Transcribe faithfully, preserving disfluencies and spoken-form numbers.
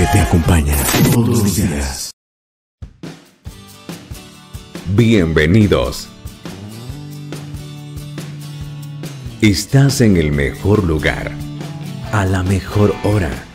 que te acompaña todos los días. Bienvenidos. Estás en el mejor lugar, a la mejor hora.